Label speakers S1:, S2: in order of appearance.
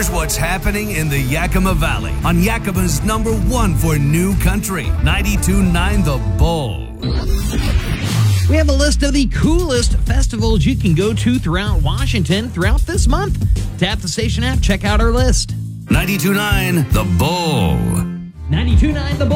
S1: Here's what's happening in the Yakima Valley on Yakima's #1 for new country, 92.9 The Bull.
S2: We have a list of the coolest festivals you can go to throughout Washington throughout this month. Tap the station app, check out our list.
S1: 92.9 The Bull.
S2: 92.9 The Bull.